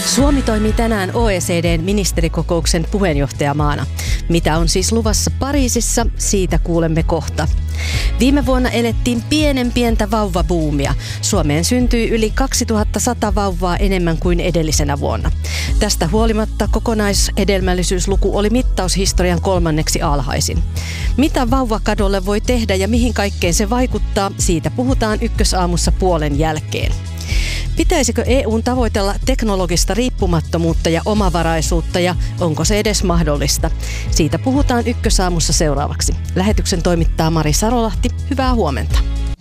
Suomi toimii tänään OECD:n ministerikokouksen puheenjohtajamaana. Mitä on siis luvassa Pariisissa, siitä kuulemme kohta. Viime vuonna elettiin pientä vauvabuumia. Suomeen syntyi yli 2100 vauvaa enemmän kuin edellisenä vuonna. Tästä huolimatta kokonaishedelmällisyysluku oli mittaushistorian 3. alhaisin. Mitä vauvakadolle voi tehdä ja mihin kaikkeen se vaikuttaa, siitä puhutaan Ykkösaamussa puolen jälkeen. Pitäisikö EU:n tavoitella teknologista riippumattomuutta ja omavaraisuutta ja onko se edes mahdollista? Siitä puhutaan Ykkösaamussa seuraavaksi. Lähetyksen toimittaa Mari Sarolahti. Hyvää huomenta.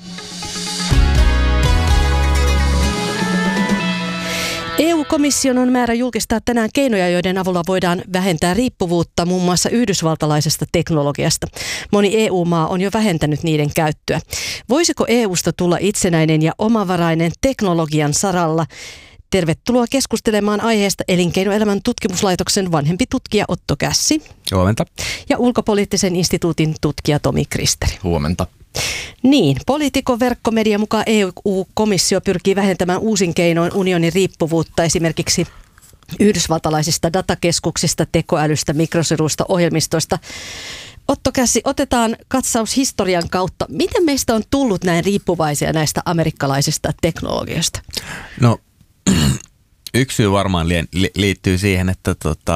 EU-komission on määrä julkistaa tänään keinoja, joiden avulla voidaan vähentää riippuvuutta muun muassa yhdysvaltalaisesta teknologiasta. Moni EU-maa on jo vähentänyt niiden käyttöä. Voisiko EUsta tulla itsenäinen ja omavarainen teknologian saralla? Tervetuloa keskustelemaan aiheesta Elinkeinoelämän tutkimuslaitoksen vanhempi tutkija Otto Kässi. Huomenta. Ja Ulkopoliittisen instituutin tutkija Tomi Kristeri. Huomenta. Niin, Poliitikon verkkomedia mukaan EU-komissio pyrkii vähentämään uusin keinoin unionin riippuvuutta esimerkiksi yhdysvaltalaisista datakeskuksista, tekoälystä, mikrosiruista, ohjelmistoista. Otto Kässi, otetaan katsaus historian kautta. Miten meistä on tullut näin riippuvaisia näistä amerikkalaisista teknologioista? No, yksi syy varmaan liittyy siihen, että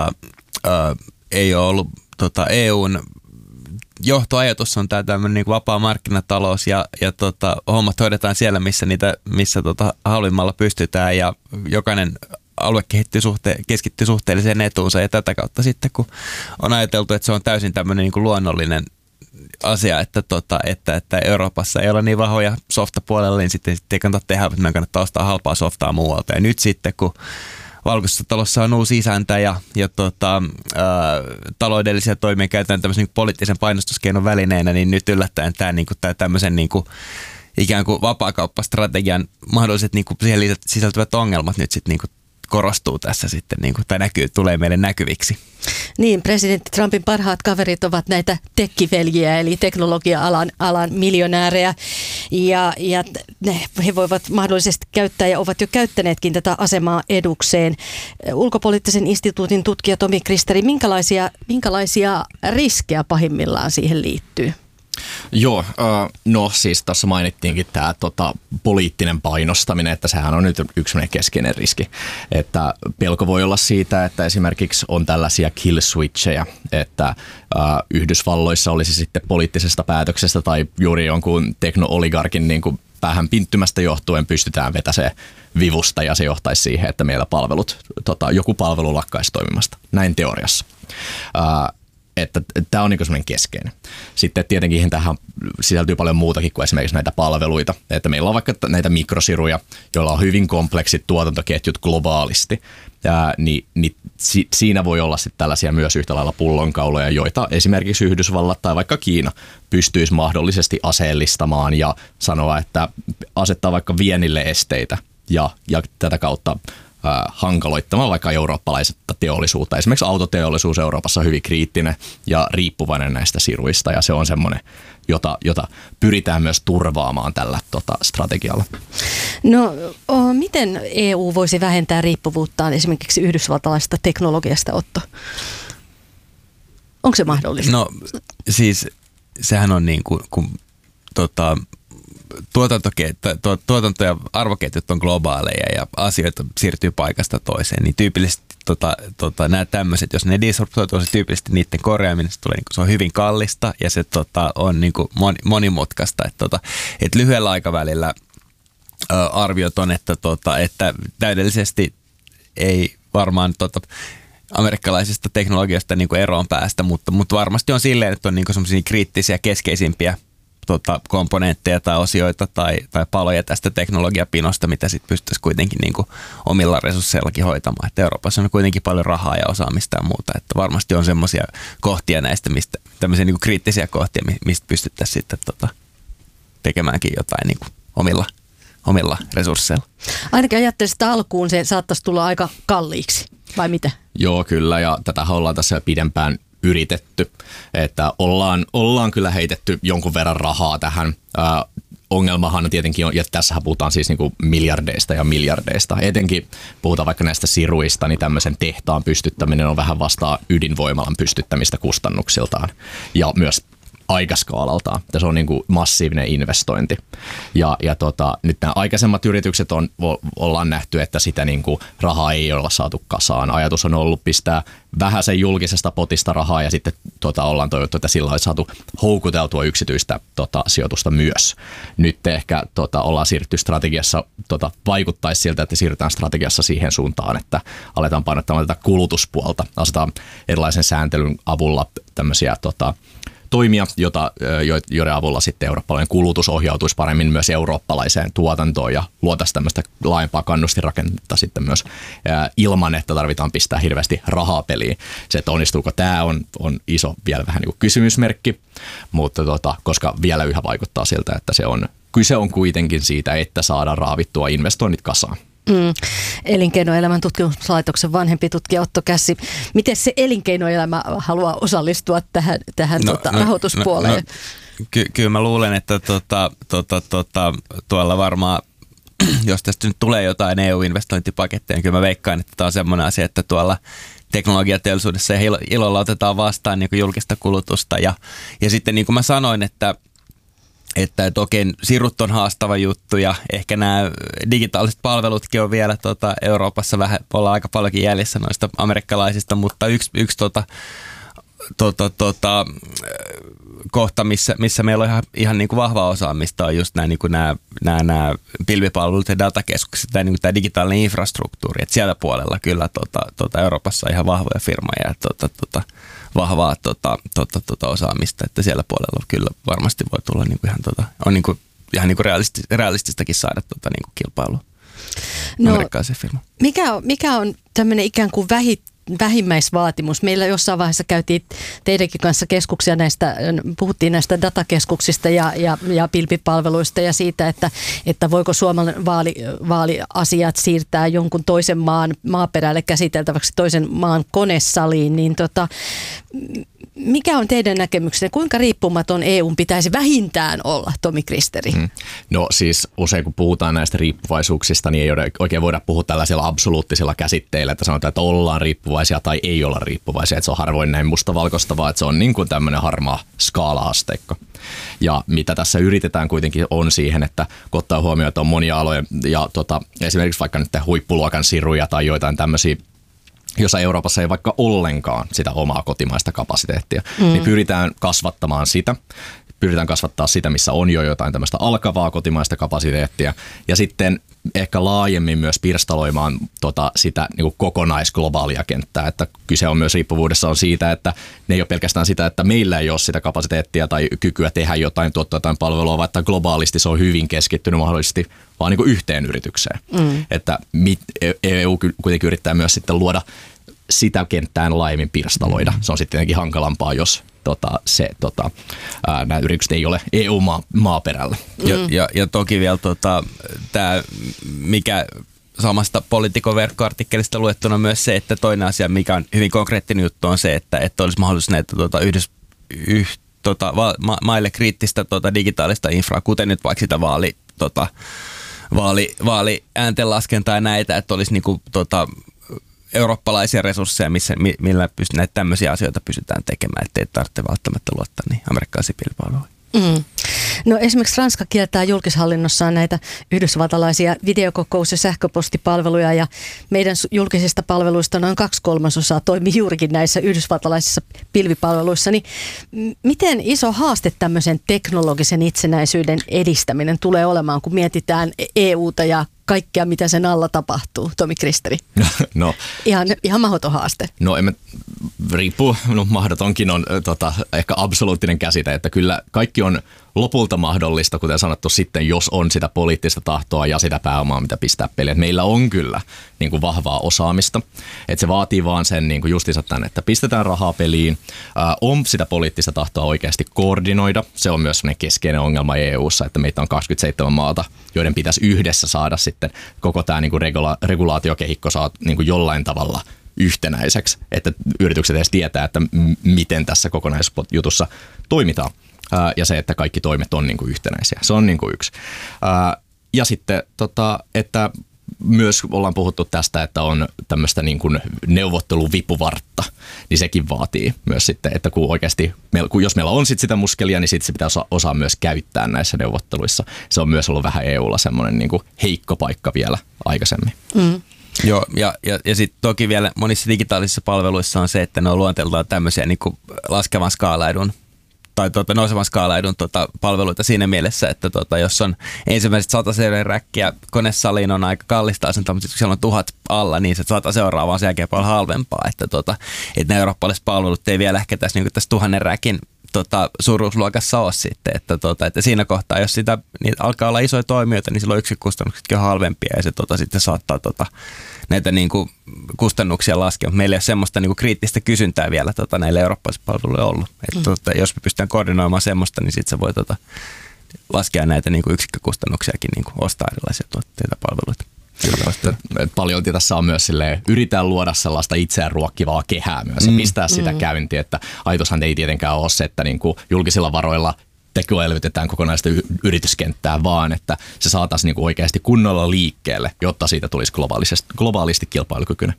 ei ole ollut EUn johtoajatus on tämä tämmöinen niin vapaa markkinatalous ja hommat hoidetaan siellä, missä halvimmalla pystytään ja jokainen alue keskittyy suhteelliseen etuunsa ja tätä kautta sitten, kun on ajateltu, että se on täysin tämmöinen niin kuin luonnollinen asia, että Euroopassa ei ole niin vahvoja softapuolella, niin sitten ei kannata tehdä, että meidän kannattaa ostaa halpaa softaa muualta. Ja nyt sitten, kun Valkoisessa talossa on uusi isäntä ja taloudellisia toimia käytetään tämmöisen niin poliittisen painostuskeinon välineenä, niin nyt yllättäen tämä tämmöisen niin kuin ikään kuin vapaakauppastrategian mahdolliset niin kuin siihen sisältyvät ongelmat nyt sitten niin kuin korostuu tässä sitten, niin kuin, tai tulee meille näkyviksi. Niin, presidentti Trumpin parhaat kaverit ovat näitä tekkiveljiä, eli teknologia-alan miljonäärejä, ja he voivat mahdollisesti käyttää ja ovat jo käyttäneetkin tätä asemaa edukseen. Ulkopoliittisen instituutin tutkija Tomi Kristeri, minkälaisia riskejä pahimmillaan siihen liittyy? Joo, no siis tuossa mainittiinkin tämä poliittinen painostaminen, että sehän on nyt yksi keskeinen riski. Että pelko voi olla siitä, että esimerkiksi on tällaisia kill switcheja, että Yhdysvalloissa olisi sitten poliittisesta päätöksestä tai juuri jonkun tekno-oligarkin niin kuin päähän pinttymästä johtuen pystytään vetämään vivusta ja se johtaisi siihen, että meillä joku palvelu lakkaisi toimimasta. Näin teoriassa. Että tämä on niin semmoinen keskeinen. Sitten tietenkin tähän sisältyy paljon muutakin kuin esimerkiksi näitä palveluita. Että meillä on vaikka näitä mikrosiruja, joilla on hyvin kompleksit tuotantoketjut globaalisti. Niin siinä voi olla sitten tällaisia myös yhtä lailla pullonkauloja, joita esimerkiksi Yhdysvallat tai vaikka Kiina pystyisi mahdollisesti aseellistamaan ja sanoa, että asettaa vaikka viennille esteitä ja tätä kautta hankaloittamaan vaikka eurooppalaisesta teollisuutta. Esimerkiksi autoteollisuus Euroopassa on hyvin kriittinen ja riippuvainen näistä siruista ja se on semmoinen, jota pyritään myös turvaamaan tällä strategialla. No, miten EU voisi vähentää riippuvuuttaan esimerkiksi yhdysvaltalaisesta teknologiasta, Otto? Onko se mahdollista? No siis sehän on niin kuin kun tuotanto- ja arvoketjut on globaaleja ja asioita siirtyy paikasta toiseen, niin tyypillisesti nämä tämmöiset, jos ne disruptoituu, se tyypillisesti niiden korjaaminen se on hyvin kallista ja se on niin kuin monimutkaista. Että lyhyellä aikavälillä arviot on, että täydellisesti ei varmaan amerikkalaisesta teknologiasta niin kuin eroon päästä, mutta varmasti on silleen, että on niin kuin semmoisia kriittisiä keskeisimpiä komponentteja tai osioita tai paloja tästä teknologiapinosta, mitä sitten pystyisi kuitenkin niin kuin omilla resursseillakin hoitamaan. Että Euroopassa on kuitenkin paljon rahaa ja osaamista ja muuta. Että varmasti on semmoisia kohtia näistä, tämmöisiä niin kuin kriittisiä kohtia, mistä pystyttäisiin sitten tekemäänkin jotain niin kuin omilla resursseilla. Ainakin ajattelisin, että alkuun se saattaisi tulla aika kalliiksi, vai mitä? Joo, kyllä, ja tätä ollaan tässä pidempään yritetty, että ollaan kyllä heitetty jonkun verran rahaa tähän. ongelmahan tietenkin on, ja tässähän puhutaan siis niin kuin miljardeista ja miljardeista. Etenkin puhutaan vaikka näistä siruista, niin tämmöisen tehtaan pystyttäminen on vähän vastaa ydinvoimalan pystyttämistä kustannuksiltaan ja myös aikaskaalaltaan. Se on niin kuin massiivinen investointi. Ja nyt nämä aikaisemmat yritykset ollaan nähty, että sitä niin kuin rahaa ei olla saatu kasaan. Ajatus on ollut pistää vähäsen julkisesta potista rahaa ja sitten ollaan toivottu, että sillä olisi saatu houkuteltua yksityistä sijoitusta myös. Nyt ehkä ollaan siirrytty strategiassa, vaikuttaisi siltä, että siirrytään strategiassa siihen suuntaan, että aletaan painottamaan tätä kulutuspuolta. Asetaan erilaisen sääntelyn avulla tämmöisiä toimia, joiden avulla sitten eurooppalainen kulutus ohjautuisi paremmin myös eurooppalaiseen tuotantoon ja luotaisiin tämmöistä laajempaa kannustinrakennetta sitten myös ilman, että tarvitaan pistää hirveästi rahaa peliin. Se, että onnistuuko tämä on iso vielä vähän niin kuin kysymysmerkki, mutta koska vielä yhä vaikuttaa siltä, että kyse on kuitenkin siitä, että saadaan raavittua investoinnit kasaan. Elinkeinoelämän tutkimuslaitoksen vanhempi tutkija Otto Kässi. Miten se elinkeinoelämä haluaa osallistua tähän rahoituspuoleen? Kyllä mä luulen, että tuolla varmaan, jos tästä nyt tulee jotain EU-investointipaketteja, niin kyllä mä veikkaan, että tämä on semmoinen asia, että tuolla teknologiateollisuudessa ilolla otetaan vastaan niin kuin julkista kulutusta. Ja sitten niin kuin mä sanoin, että okei, sirut on haastava juttu ja ehkä nämä digitaaliset palvelutkin on vielä Euroopassa vähän, ollaan aika paljonkin jäljessä noista amerikkalaisista, mutta yksi kohta, missä meillä on ihan niin kuin vahva osaamista, on just nämä pilvipalvelut ja datakeskukset, niin tämä digitaalinen infrastruktuuri, että siellä puolella kyllä Euroopassa on ihan vahvoja firmoja ja vahvaa osaamista, että siellä puolella kyllä varmasti voi tulla niin kuin ihan niin kuin realististakin saada niin kuin kilpailua amerikkalaisen firman. Mikä on tämmöinen ikään kuin vähimmäisvaatimus? Meillä jossain vaiheessa käytiin teidänkin kanssa puhuttiin näistä datakeskuksista ja pilvipalveluista ja siitä, että voiko Suomen vaaliasiat siirtää jonkun toisen maan maaperälle käsiteltäväksi toisen maan konesaliin, niin mikä on teidän näkemyksenne? Kuinka riippumaton EUn pitäisi vähintään olla, Tomi Kristeri? No siis usein kun puhutaan näistä riippuvaisuuksista, niin ei oikein voida puhua tällaisilla absoluuttisilla käsitteillä, että sanotaan, että ollaan riippuvaisia tai ei olla riippuvaisia. Että se on harvoin näin mustavalkoista, vaan että se on niin kuin tämmöinen harmaa skaala-asteikko. Ja mitä tässä yritetään kuitenkin on siihen, että kun ottaa huomioon, että on monia aloja ja esimerkiksi vaikka nyt huippuluokan siruja tai joitain tämmöisiä, jossa Euroopassa ei vaikka ollenkaan sitä omaa kotimaista kapasiteettia, niin pyritään kasvattamaan sitä. Pyritään kasvattaa sitä, missä on jo jotain tämmöistä alkavaa kotimaista kapasiteettia ja sitten ehkä laajemmin myös pirstaloimaan sitä niin kuin kokonaisglobaalia kenttää, että kyse on myös riippuvuudessa on siitä, että ne ei ole pelkästään sitä, että meillä ei ole sitä kapasiteettia tai kykyä tehdä jotain, tuottaa jotain palvelua, vaan että globaalisti se on hyvin keskittynyt mahdollisesti vaan niin kuin yhteen yritykseen. Että EU kuitenkin yrittää myös sitten sitä kenttään laajemmin pirstaloida. Se on sitten tietenkin hankalampaa, jos nämä yritykset ei ole EU-maaperällä. Ja toki vielä tämä, mikä samasta Politico-verkkoartikkelista luettuna myös se, että toinen asia, mikä on hyvin konkreettinen juttu, on se, että olisi mahdollisuus näitä maille kriittistä digitaalista infraa, kuten nyt vaikka sitä vaaliääntenlaskentaa ja näitä, että olisi niinku, eurooppalaisia resursseja, millä näitä tämmöisiä asioita pystytään tekemään, ettei tarvitse välttämättä luottaa niin amerikkalaisiin pilvipalveluihin. No esimerkiksi Ranska kieltää julkishallinnossaan näitä yhdysvaltalaisia videokokous- ja sähköpostipalveluja ja meidän julkisista palveluista noin 2/3 toimii juurikin näissä yhdysvaltalaisissa pilvipalveluissa. Niin miten iso haaste tämmöisen teknologisen itsenäisyyden edistäminen tulee olemaan, kun mietitään EUta ja kaikkea, mitä sen alla tapahtuu, Tomi Kristeri? No, ihan mahdoton haaste. No riippuu, mahdotonkin on ehkä absoluuttinen käsite, että kyllä kaikki on lopulta mahdollista, kuten sanottu sitten, jos on sitä poliittista tahtoa ja sitä pääomaa, mitä pistää peliin. Meillä on kyllä niin kuin vahvaa osaamista, että se vaatii vaan sen niin kuin justiinsa tänne, että pistetään rahaa peliin, on sitä poliittista tahtoa oikeasti koordinoida. Se on myös sellainen keskeinen ongelma EU:ssa, että meitä on 27 maata, joiden pitäisi yhdessä saada sitten koko tämä niin kuin regulaatiokehikko saa niin kuin jollain tavalla yhtenäiseksi, että yritykset edes tietää, että miten tässä kokonaisjutussa toimitaan. ja se, että kaikki toimet on niin kuin yhtenäisiä. Se on niin kuin yksi. Ja sitten, että myös ollaan puhuttu tästä, että on tämmöistä niin kuin neuvotteluvipuvartta, niin sekin vaatii myös sitten, että jos meillä on sit sitä muskelia, niin sitten se pitää osaa myös käyttää näissä neuvotteluissa. Se on myös ollut vähän EUlla semmoinen niin kuin heikko paikka vielä aikaisemmin. Joo, ja sitten toki vielä monissa digitaalisissa palveluissa on se, että ne on luonteeltaan tämmöisiä niin kuin laskevan skaalaidun tai nousevan skaalaidun palveluita siinä mielessä, että jos on ensimmäiset 100 räkkiä konesaliin on aika kallista asentaa, mutta kun siellä on 1000 alla, niin se 100 seuraavaa on sen jälkeen paljon halvempaa, että ne eurooppalaiset palvelut ei vielä ehkä tässä 1000 räkin suuruusluokassa ole sitten, että siinä kohtaa, jos niitä alkaa olla isoja toimijoita, niin silloin yksikustannuksetkin on halvempia ja se sitten saattaa näitä niinku kustannuksia laskea, mutta meillä ei ole semmoista niinku kriittistä kysyntää vielä näille eurooppalaisille palveluille ollut. Että jos me pystytään koordinoimaan semmoista, niin sitten se voi laskea näitä niinku yksikkökustannuksiakin, niinku ostaa erilaisia tuotteita palveluita. Paljon tässä on myös silleen, yritetään luoda sellaista itseään ruokkivaa kehää myös ja pistää sitä käyntiin, että ajatushan ei tietenkään ole se, että niinku julkisilla varoilla tekoelvytetään kokonaista yrityskenttää, vaan että se saataisiin niinku oikeasti kunnolla liikkeelle, jotta siitä tulisi globaalisti kilpailukykyinen.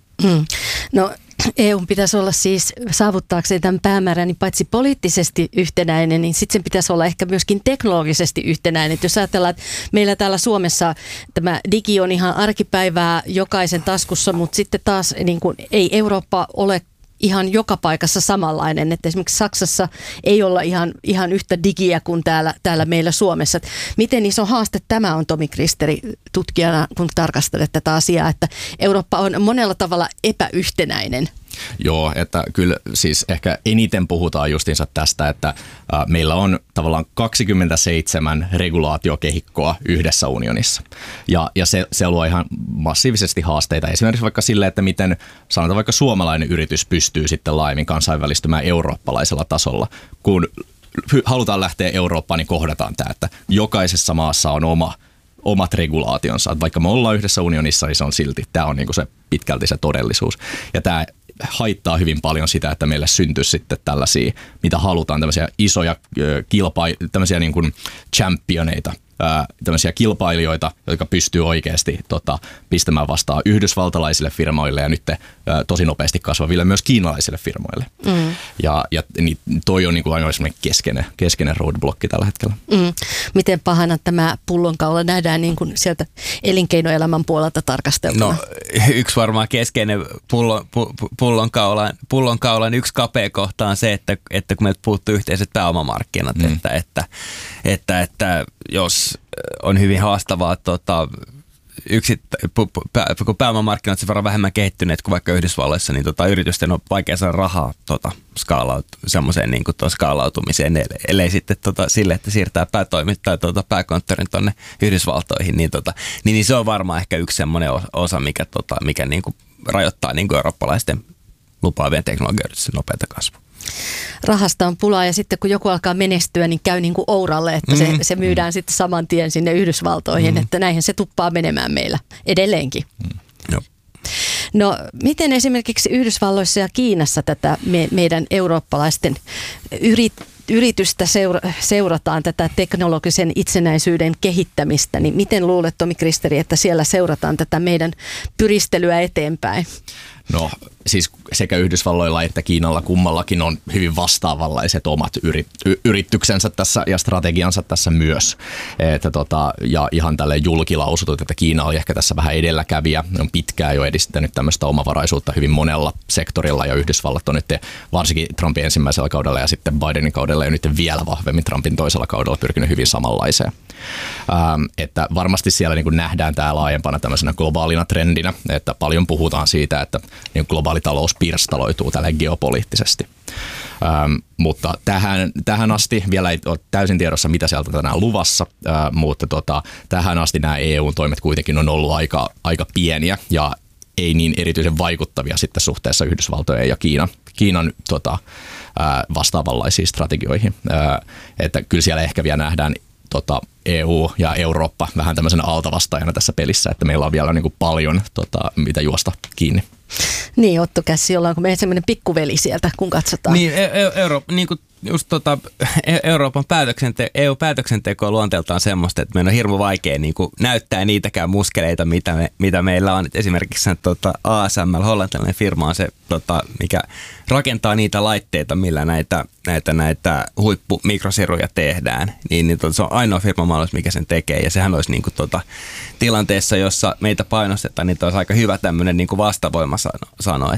No EU pitäisi olla siis saavuttaakseen tämän päämäärän, niin paitsi poliittisesti yhtenäinen, niin sitten sen pitäisi olla ehkä myöskin teknologisesti yhtenäinen. Et jos ajatellaan, että meillä täällä Suomessa tämä digi on ihan arkipäivää jokaisen taskussa, mutta sitten taas niin kuin, ei Eurooppa ole ihan joka paikassa samanlainen, että esimerkiksi Saksassa ei olla ihan yhtä digiä kuin täällä meillä Suomessa. Miten iso haaste tämä on, Tomi Kristeri, tutkijana, kun tarkastelet tätä asiaa, että Eurooppa on monella tavalla epäyhtenäinen? Joo, että kyllä siis ehkä eniten puhutaan justiinsa tästä, että meillä on tavallaan 27 regulaatiokehikkoa yhdessä unionissa. Ja se luo ihan massiivisesti haasteita. Esimerkiksi vaikka sille, että miten sanotaan vaikka suomalainen yritys pystyy sitten laajemmin kansainvälistymään eurooppalaisella tasolla. Kun halutaan lähteä Eurooppaan, niin kohdataan tämä, että jokaisessa maassa on omat regulaationsa. Että vaikka me ollaan yhdessä unionissa, niin se on silti, tämä on niinku se pitkälti se todellisuus. Ja tämä haittaa hyvin paljon sitä, että meille syntyisi sitten tällaisia, mitä halutaan, tämmöisiä isoja tämmöisiä niin kuin championeita, tämmöisiä kilpailijoita, jotka pystyy oikeasti pistämään vastaan yhdysvaltalaisille firmoille ja nyt tosi nopeasti kasvaville myös kiinalaisille firmoille. Ja niin toi on niin kuin aina semmoinen keskeinen roadblocki tällä hetkellä. Miten pahana tämä pullonkaula nähdään niin kuin sieltä elinkeinoelämän puolelta tarkasteltuna? No yksi varmaan keskeinen pullonkaulan yksi kapea kohta on se, että kun meiltä puuttuu yhteiset pääomamarkkinat, että jos on hyvin haastavaa, kun pääomamarkkinat sen verran vähemmän kehittyneet kuin vaikka Yhdysvalloissa, niin yritysten on vaikea saada rahaa semmoiseen niin skaalautumiseen, ellei sitten sille, että siirtää pääkonttorin tuonne Yhdysvaltoihin, niin se on varmaan ehkä yksi semmoinen osa, mikä niin kuin rajoittaa niin kuin eurooppalaisten lupaavien teknologioiden nopeata kasvua. Rahasta on pulaa ja sitten kun joku alkaa menestyä, niin käy niin kuin ouralle, että se myydään sitten saman tien sinne Yhdysvaltoihin, että näinhän se tuppaa menemään meillä edelleenkin. No miten esimerkiksi Yhdysvalloissa ja Kiinassa tätä meidän eurooppalaisten yritystä seurataan, tätä teknologisen itsenäisyyden kehittämistä, niin miten luulet, Tomi Kristeri, että siellä seurataan tätä meidän pyristelyä eteenpäin? No siis sekä Yhdysvalloilla että Kiinalla kummallakin on hyvin vastaavanlaiset omat yrityksensä tässä ja strategiansa tässä myös. Ja ihan tälleen julkilausutut, että Kiina oli ehkä tässä vähän edelläkävijä. Ne on pitkään jo edistänyt tämmöistä omavaraisuutta hyvin monella sektorilla ja Yhdysvallat on nyt varsinkin Trumpin ensimmäisellä kaudella ja sitten Bidenin kaudella ja nyt vielä vahvemmin Trumpin toisella kaudella pyrkinyt hyvin samanlaiseen. Että varmasti siellä niin kuin nähdään tämä laajempana tämmöisenä globaalina trendinä, että paljon puhutaan siitä, että niin globaali talous pirstaloituu tällä geopoliittisesti. Mutta tähän asti vielä ei ole täysin tiedossa, mitä sieltä tänään luvassa, mutta tähän asti nämä EU-toimet kuitenkin on ollut aika pieniä ja ei niin erityisen vaikuttavia sitten suhteessa Yhdysvaltojen ja Kiinan vastaavanlaisiin strategioihin. Että kyllä siellä ehkä vielä nähdään EU ja Eurooppa vähän tämmöisenä altavastaajana tässä pelissä, että meillä on vielä niin kuin paljon mitä juosta kiinni. Niin, Otto Kässi, ollaanko meidän semmoinen pikkuveli sieltä, kun katsotaan? Niin, Eurooppa, niin kuin just Euroopan EU-päätöksenteko on luonteeltaan semmoista, että meidän on hirmu vaikea niin kuin näyttää niitäkään muskeleita, mitä meillä on. Et esimerkiksi ASML, hollantilainen firma, on se, mikä rakentaa niitä laitteita, millä näitä huippumikrosiruja tehdään. Niin se on ainoa firma maailmassa, mikä sen tekee. Ja sehän olisi niin kuin tilanteessa, jossa meitä painostetaan, niin olisi aika hyvä tämmöinen niin kuin vastavoima sanoa,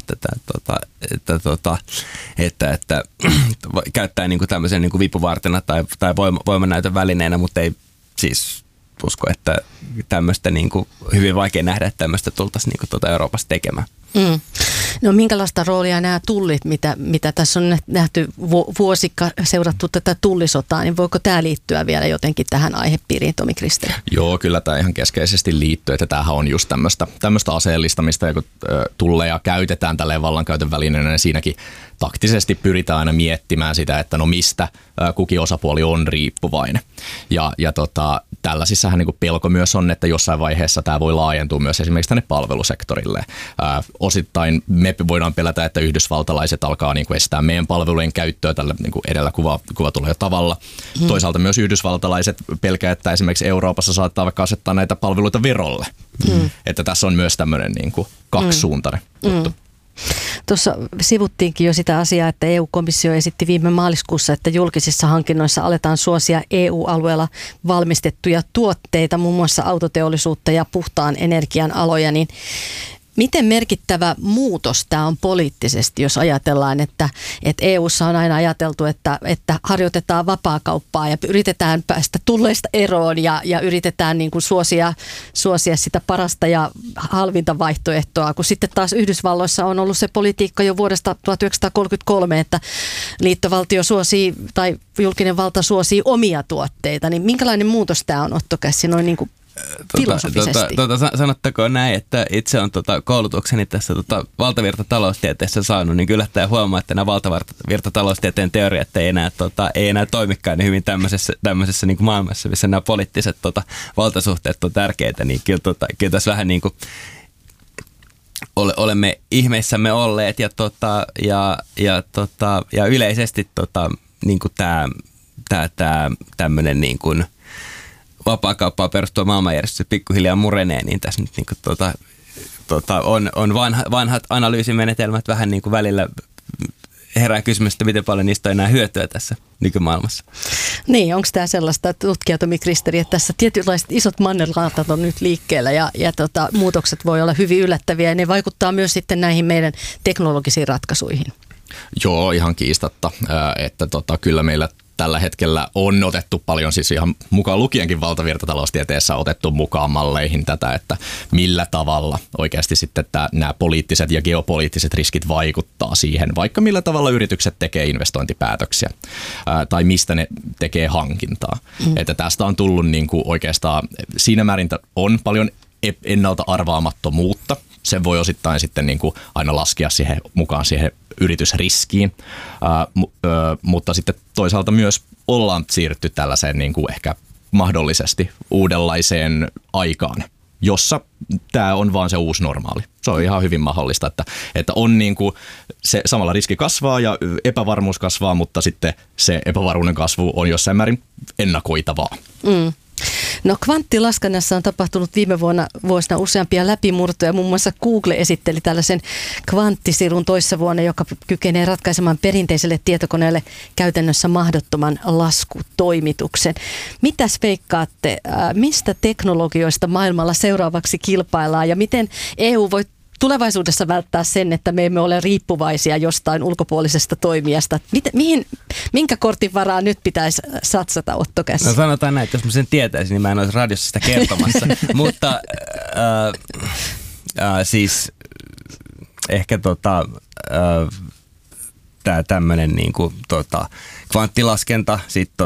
että käyttää niin kuin tämmöisen niin kuin vipuvartena tai voimanäytön välineenä, mutta ei siis usko, että tämmöistä niin kuin hyvin vaikea nähdä, että tämmöistä tultaisiin niin kuin Euroopassa tekemään. Mm. No minkälaista roolia nämä tullit, mitä tässä on nähty seurattu tätä tullisotaa, niin voiko tämä liittyä vielä jotenkin tähän aihepiiriin, Tomi Kristeri? Joo, kyllä tämä ihan keskeisesti liittyy, että tämähän on just tämmöistä aseellistamista, ja kun tulleja käytetään tälleen vallankäytön välineenä, niin siinäkin taktisesti pyritään aina miettimään sitä, että no mistä kukin osapuoli on riippuvainen. Ja tällaisissahan niin kuin pelko myös on, että jossain vaiheessa tämä voi laajentua myös esimerkiksi tänne palvelusektorille. Osittain me voidaan pelätä, että yhdysvaltalaiset alkaa niin kuin estää meidän palvelujen käyttöä tällä niin kuin edellä kuvatulla jo tavalla. Toisaalta myös yhdysvaltalaiset pelkää, että esimerkiksi Euroopassa saattaa vaikka asettaa näitä palveluita verolle. Että tässä on myös tämmöinen niin kuin kaksisuuntainen juttu. Tuossa sivuttiinkin jo sitä asiaa, että EU-komissio esitti viime maaliskuussa, että julkisissa hankinnoissa aletaan suosia EU-alueella valmistettuja tuotteita, muun muassa autoteollisuutta ja puhtaan energian aloja, niin miten merkittävä muutos tämä on poliittisesti, jos ajatellaan, että EU:ssa on aina ajateltu, että harjoitetaan vapaakauppaa ja yritetään päästä tulleista eroon ja yritetään niin kuin suosia sitä parasta ja halvinta vaihtoehtoa, kun sitten taas Yhdysvalloissa on ollut se politiikka jo vuodesta 1933, että liittovaltio suosii tai julkinen valta suosii omia tuotteita, niin minkälainen muutos tämä on, Otto Kässi, noin niin kuin filosofisesti? Sanottakoon näin, että itse on koulutukseni tässä valtavirtataloustieteessä saanut, niin kyllä tämä huomaa, että nämä valtavirtataloustieteen teoriat ei enää toimikaan niin hyvin tämmöisessä niin kuin maailmassa, missä nämä poliittiset valtasuhteet on tärkeitä, niin kyllä tässä vähän niin kuin olemme ihmeissämme olleet ja yleisesti niin kuin tämä tämmöinen niin kuin vapaakauppaan perustuva maailmanjärjestys pikkuhiljaa murenee, niin tässä nyt niin kuin on vanhat analyysimenetelmät vähän niin kuin välillä herää kysymys, että miten paljon niistä on enää hyötyä tässä nykymaailmassa. Niin, onko tämä sellaista, tutkija Tomi Kristeri, että tässä tietynlaiset isot mannerlaatat on nyt liikkeellä ja muutokset voi olla hyvin yllättäviä ja ne vaikuttaa myös sitten näihin meidän teknologisiin ratkaisuihin? Joo, ihan kiistatta, että kyllä meillä tällä hetkellä on otettu paljon, siis ihan mukaan lukienkin valtavirtataloustieteessä otettu mukaan malleihin tätä, että millä tavalla oikeasti sitten nämä poliittiset ja geopoliittiset riskit vaikuttaa siihen, vaikka millä tavalla yritykset tekee investointipäätöksiä tai mistä ne tekee hankintaa. Että tästä on tullut niin kuin oikeastaan, siinä määrin on paljon ennalta arvaamattomuutta. Sen voi osittain sitten niin kuin aina laskea mukaan siihen yritysriskiin, mutta sitten toisaalta myös ollaan siirrytty tällaiseen niin kuin ehkä mahdollisesti uudenlaiseen aikaan, jossa tämä on vaan se uusi normaali. Se on ihan hyvin mahdollista, että on niin kuin se samalla riski kasvaa ja epävarmuus kasvaa, mutta sitten se epävarmuuden kasvu on jossain määrin ennakoitavaa. No kvanttilaskennassa on tapahtunut viime vuosina useampia läpimurtoja. Muun muassa Google esitteli tällaisen kvanttisirun toissa vuonna, joka kykenee ratkaisemaan perinteiselle tietokoneelle käytännössä mahdottoman laskutoimituksen. Mitäs veikkaatte, mistä teknologioista maailmalla seuraavaksi kilpaillaan ja miten EU voi tulevaisuudessa välttää sen, että me emme ole riippuvaisia jostain ulkopuolisesta toimijasta? Minkä kortin varaan nyt pitäisi satsata, Otto Kässi? No sanotaan näin, että jos mä sen tietäisin, niin mä en olisi radiossa sitä kertomassa. Mutta siis ehkä tämä tämmöinen niinku, kvanttilaskenta, sitten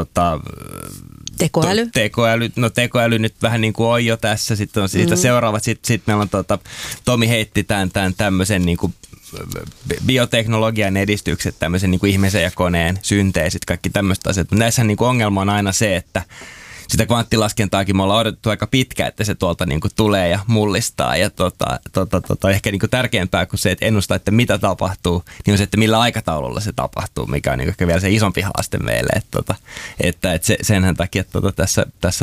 tekoäly nyt vähän niin kuin on jo tässä, sitten on siitä seuraavat, sitten meillä on Tomi heitti tämän tämmöisen niin kuin bioteknologian edistykset, tämmöisen niin kuin ihmisen ja koneen synteesit, kaikki tämmöiset asiat. Näissä niin kuin ongelma on aina se, että sitä kvanttilaskentaakin me ollaan odotettu aika pitkään, että se tuolta niin kuin tulee ja mullistaa. Ja ehkä niin kuin tärkeämpää kuin se, että ennustaa, että mitä tapahtuu, niin on se, että millä aikataululla se tapahtuu, mikä on niin kuin ehkä vielä se isompi haaste meille. Että senhän takia tässä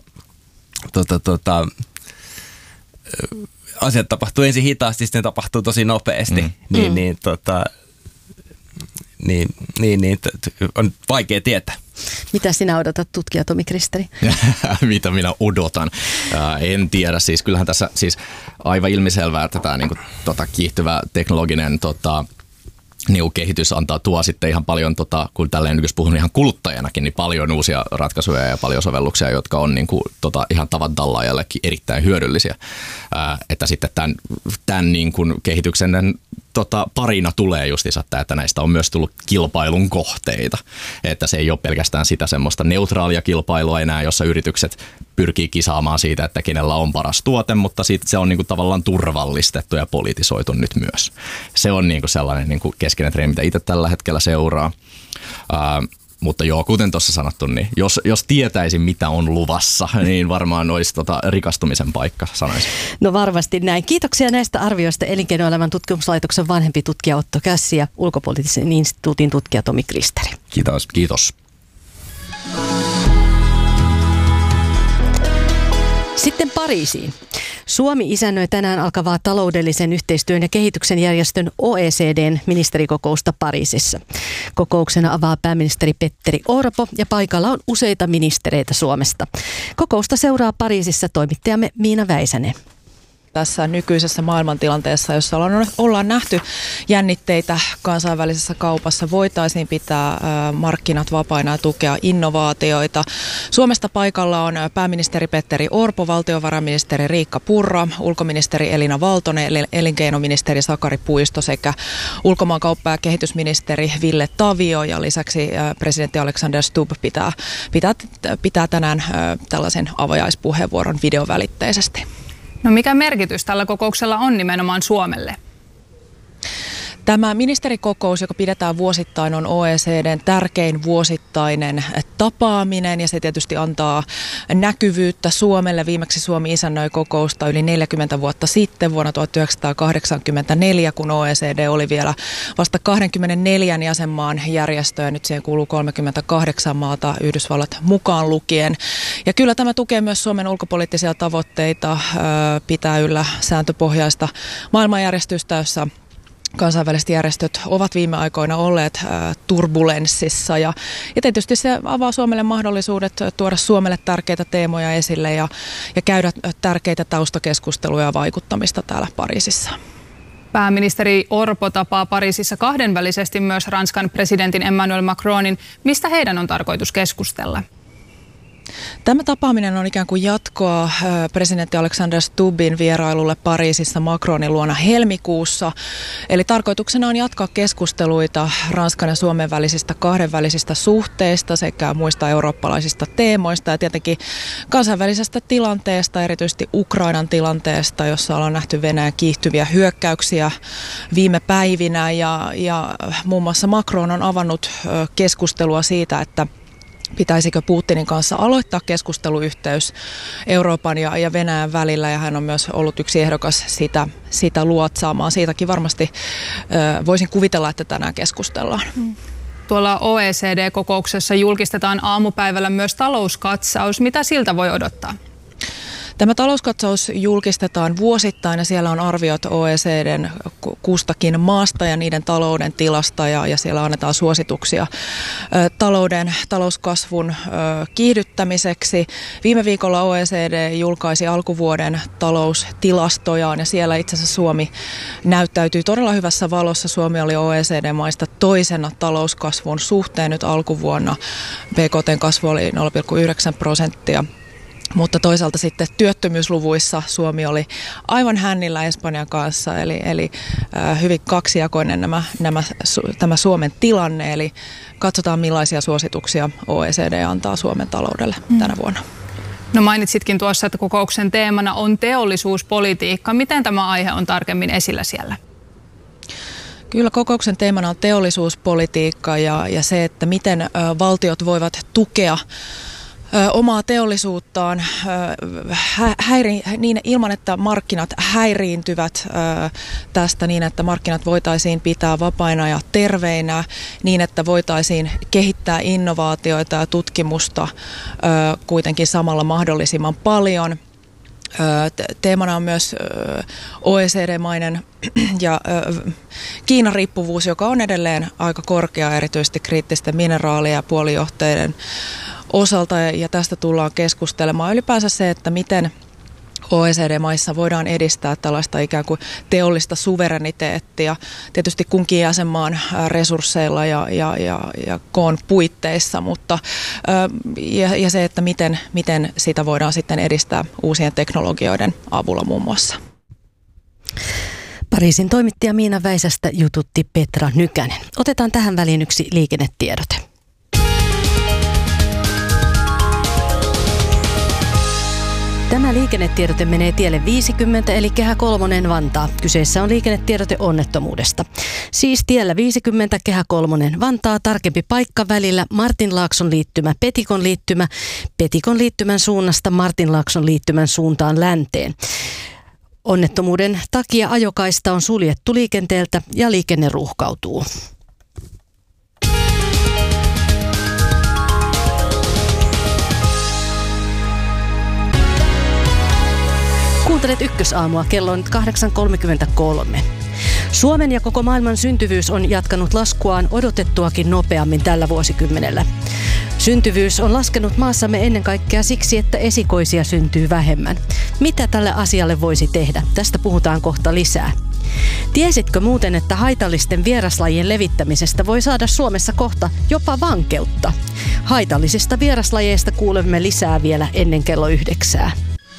asiat tapahtuu ensin hitaasti, sitten tapahtuu tosi nopeasti. On vaikea tietää. Mitä sinä odotat, tutkija Tomi Kristeri? Mitä minä odotan? En tiedä. Siis kyllähän tässä siis aivan ilmiselvää, että tämä niinku, kiihtyvä teknologinen kehitys tuo sitten ihan paljon, kun tälleen jos puhun ihan kuluttajanakin, niin paljon uusia ratkaisuja ja paljon sovelluksia, jotka on niin kuin, ihan tavan tallaajallekin erittäin hyödyllisiä. Että sitten tämän niin kuin kehityksen parina tulee justiinsa tämä, että näistä on myös tullut kilpailun kohteita. Että se ei ole pelkästään sitä semmoista neutraalia kilpailua enää, jossa yritykset pyrkii kisaamaan siitä, että kenellä on paras tuote, mutta sitten se on niin kuin tavallaan turvallistettu ja politisoitu nyt myös. Se on niin kuin sellainen niin kuin keskeinen trendi, mitä itse tällä hetkellä seuraa. Mutta joo, kuten tuossa sanottu, niin jos tietäisin, mitä on luvassa, niin varmaan olisi rikastumisen paikka, sanoisin. No varmasti näin. Kiitoksia näistä arvioista Elinkeinoelämän tutkimuslaitoksen vanhempi tutkija Otto Kässi ja Ulkopoliittisen instituutin tutkija Tomi Kristeri. Kiitos. Kiitos. Sitten Pariisiin. Suomi isännöi tänään alkavaa taloudellisen yhteistyön ja kehityksen järjestön OECD:n ministerikokousta Pariisissa. Kokouksena avaa pääministeri Petteri Orpo ja paikalla on useita ministereitä Suomesta. Kokousta seuraa Pariisissa toimittajamme Miina Väisänen. Tässä nykyisessä maailmantilanteessa, jossa ollaan nähty jännitteitä kansainvälisessä kaupassa, voitaisiin pitää markkinat vapaina ja tukea innovaatioita. Suomesta paikalla on pääministeri Petteri Orpo, valtiovarainministeri Riikka Purra, ulkoministeri Elina Valtonen, elinkeinoministeri Sakari Puisto sekä ulkomaankauppa- ja kehitysministeri Ville Tavio. Ja lisäksi presidentti Alexander Stubb pitää tänään tällaisen avajaispuheenvuoron videovälitteisesti. No mikä merkitys tällä kokouksella on nimenomaan Suomelle? Tämä ministerikokous, joka pidetään vuosittain, on OECD:n tärkein vuosittainen tapaaminen ja se tietysti antaa näkyvyyttä Suomelle. Viimeksi Suomi isännöi kokousta yli 40 vuotta sitten vuonna 1984, kun OECD oli vielä vasta 24 jäsenmaan järjestö ja nyt siihen kuuluu 38 maata, Yhdysvallat mukaan lukien. Ja kyllä tämä tukee myös Suomen ulkopoliittisia tavoitteita, pitää yllä sääntöpohjaista maailmanjärjestystä, jossa kansainväliset järjestöt ovat viime aikoina olleet turbulenssissa ja tietysti se avaa Suomelle mahdollisuudet tuoda Suomelle tärkeitä teemoja esille ja käydä tärkeitä taustakeskusteluja ja vaikuttamista täällä Pariisissa. Pääministeri Orpo tapaa Pariisissa kahdenvälisesti myös Ranskan presidentin Emmanuel Macronin. Mistä heidän on tarkoitus keskustella? Tämä tapaaminen on ikään kuin jatkoa presidentti Alexander Stubbin vierailulle Pariisissa Macronin luona helmikuussa. Eli tarkoituksena on jatkaa keskusteluita Ranskan ja Suomen välisistä kahdenvälisistä suhteista sekä muista eurooppalaisista teemoista ja tietenkin kansainvälisestä tilanteesta, erityisesti Ukrainan tilanteesta, jossa ollaan nähty Venäjän kiihtyviä hyökkäyksiä viime päivinä ja muun muassa Macron on avannut keskustelua siitä, että pitäisikö Putinin kanssa aloittaa keskusteluyhteys Euroopan ja Venäjän välillä ja hän on myös ollut yksi ehdokas sitä luotsaamaan. Siitäkin varmasti voisin kuvitella, että tänään keskustellaan. Tuolla OECD-kokouksessa julkistetaan aamupäivällä myös talouskatsaus. Mitä siltä voi odottaa? Tämä talouskatsaus julkistetaan vuosittain ja siellä on arviot OECD:n kustakin maasta ja niiden talouden tilasta ja siellä annetaan suosituksia talouskasvun kiihdyttämiseksi. Viime viikolla OECD julkaisi alkuvuoden taloustilastojaan ja siellä itse asiassa Suomi näyttäytyy todella hyvässä valossa. Suomi oli OECD-maista toisena talouskasvun suhteen nyt alkuvuonna. BKT:n kasvu oli 0,9%. Mutta toisaalta sitten työttömyysluvuissa Suomi oli aivan hännillä Espanjan kanssa, eli hyvin kaksijakoinen tämä Suomen tilanne. Eli katsotaan millaisia suosituksia OECD antaa Suomen taloudelle tänä vuonna. No mainitsitkin tuossa, että kokouksen teemana on teollisuuspolitiikka. Miten tämä aihe on tarkemmin esillä siellä? Kyllä kokouksen teemana on teollisuuspolitiikka ja se, että miten valtiot voivat tukea omaa teollisuuttaan ilman, että markkinat häiriintyvät tästä niin, että markkinat voitaisiin pitää vapaina ja terveinä, niin että voitaisiin kehittää innovaatioita ja tutkimusta kuitenkin samalla mahdollisimman paljon. Teemana on myös OECD-mainen ja Kiinan riippuvuus, joka on edelleen aika korkea erityisesti kriittisten mineraalien ja puolijohteiden osalta, ja tästä tullaan keskustelemaan. Ylipäänsä se, että miten OECD-maissa voidaan edistää tällaista ikään kuin teollista suvereniteettia, tietysti kunkin jäsenmaan resursseilla ja koon puitteissa, mutta ja se, että miten sitä voidaan sitten edistää uusien teknologioiden avulla muun muassa. Pariisin toimittaja Miina Väisästä jututti Petra Nykänen. Otetaan tähän väliin yksi liikennetiedote. Tämä liikennetiedote menee tielle 50 eli Kehä 3 Vantaa. Kyseessä on liikennetiedote onnettomuudesta. Siis tiellä 50 Kehä 3 Vantaa, tarkempi paikka välillä Martinlaakson liittymä, Petikon liittymän suunnasta Martinlaakson liittymän suuntaan länteen. Onnettomuuden takia ajokaista on suljettu liikenteeltä ja liikenne ruuhkautuu. Kuuntelet Ykkösaamua, kello on nyt 8.33. Suomen ja koko maailman syntyvyys on jatkanut laskuaan odotettuakin nopeammin tällä vuosikymmenellä. Syntyvyys on laskenut maassamme ennen kaikkea siksi, että esikoisia syntyy vähemmän. Mitä tälle asialle voisi tehdä? Tästä puhutaan kohta lisää. Tiesitkö muuten, että haitallisten vieraslajien levittämisestä voi saada Suomessa kohta jopa vankeutta? Haitallisista vieraslajeista kuulemme lisää vielä ennen kello 9.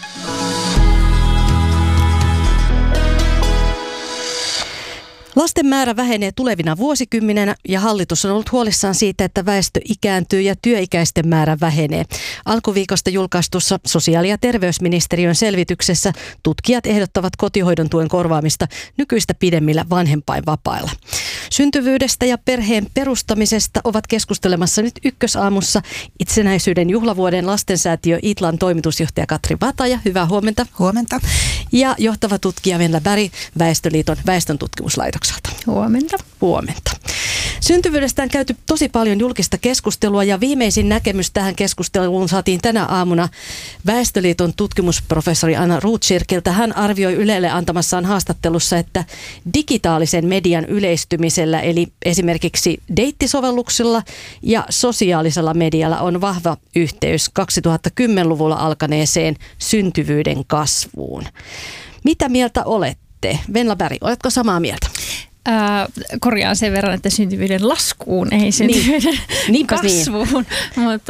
Lasten määrä vähenee tulevina vuosikymmenenä ja hallitus on ollut huolissaan siitä, että väestö ikääntyy ja työikäisten määrä vähenee. Alkuviikosta julkaistussa sosiaali- ja terveysministeriön selvityksessä tutkijat ehdottavat kotihoidon tuen korvaamista nykyistä pidemmillä vanhempainvapailla. Syntyvyydestä ja perheen perustamisesta ovat keskustelemassa nyt Ykkösaamussa itsenäisyyden juhlavuoden lastensäätiö Itlan toimitusjohtaja Katri Vataja. Hyvää huomenta. Huomenta. Ja johtava tutkija Venla Berg Väestöliiton väestöntutkimuslaitokselta. Huomenta. Huomenta. Syntyvyydestä on käyty tosi paljon julkista keskustelua ja viimeisin näkemys tähän keskusteluun saatiin tänä aamuna Väestöliiton tutkimusprofessori Anna Rotkirkiltä. Hän arvioi Ylelle antamassaan haastattelussa, että digitaalisen median yleistymisellä eli esimerkiksi deittisovelluksilla ja sosiaalisella medialla on vahva yhteys 2010-luvulla alkaneeseen syntyvyyden kasvuun. Mitä mieltä olette? Venla Berg, oletko samaa mieltä? Korjaan sen verran, että syntyvyyden laskuun, ei syntyvyyden kasvuun. Niin. Mutta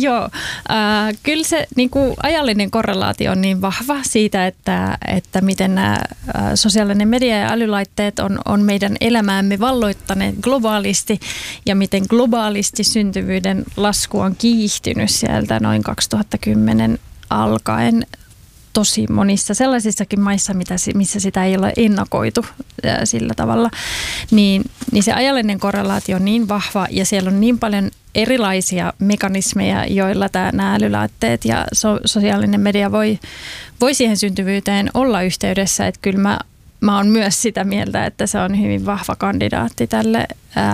kyllä se niin kuin ajallinen korrelaatio on niin vahva siitä, että miten nämä sosiaalinen media ja älylaitteet on meidän elämäämme valloittaneet globaalisti ja miten globaalisti syntyvyyden lasku on kiihtynyt sieltä noin 2010 alkaen. Tosi monissa sellaisissakin maissa, missä sitä ei ole ennakoitu sillä tavalla, niin se ajallinen korrelaatio on niin vahva ja siellä on niin paljon erilaisia mekanismeja, joilla nämä älylaitteet ja sosiaalinen media voi siihen syntyvyyteen olla yhteydessä, että kyllä mä oon myös sitä mieltä, että se on hyvin vahva kandidaatti tälle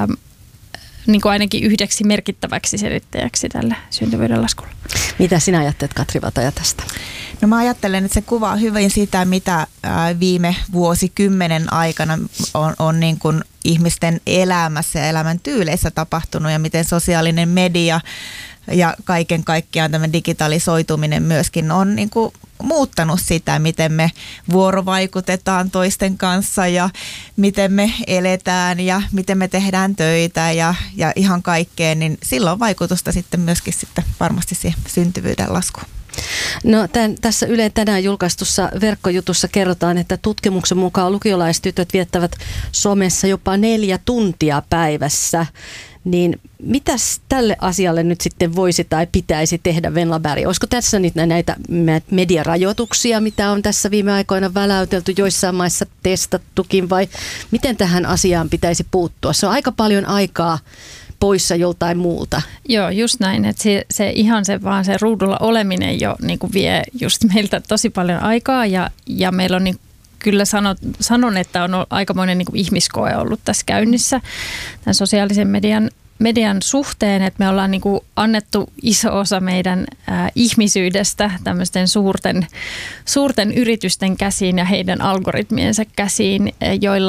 niin kuin ainakin yhdeksi merkittäväksi selittäjäksi tälle syntyvyyden laskulle. Mitä sinä ajattelet, Katri Vataja, tästä? No mä ajattelen, että se kuvaa hyvin sitä, mitä viime vuosikymmenen aikana on niin kuin ihmisten elämässä ja elämäntyyleissä tapahtunut ja miten sosiaalinen media ja kaiken kaikkiaan tämä digitalisoituminen myöskin on niin kuin muuttanut sitä, miten me vuorovaikutetaan toisten kanssa ja miten me eletään ja miten me tehdään töitä ja ihan kaikkeen, niin sillä on vaikutusta sitten myöskin sitten varmasti siihen syntyvyyden laskuun. No tässä Ylen tänään julkaistussa verkkojutussa kerrotaan, että tutkimuksen mukaan lukiolaistytöt viettävät somessa jopa 4 tuntia päivässä. Niin mitäs tälle asialle nyt sitten voisi tai pitäisi tehdä, Venla Berg? Olisiko tässä nyt näitä mediarajoituksia, mitä on tässä viime aikoina väläytelty, joissain maissa testattukin, vai miten tähän asiaan pitäisi puuttua? Se on aika paljon aikaa poissa joltain muulta. Joo, just näin, että se ruudulla oleminen jo niin kuin vie just meiltä tosi paljon aikaa ja meillä on kyllä sanon, että on aikamoinen niin kuin ihmiskoe ollut tässä käynnissä tämän sosiaalisen median suhteen, että me ollaan niin kuin annettu iso osa meidän ihmisyydestä tämmöisten suurten yritysten käsiin ja heidän algoritmiensa käsiin,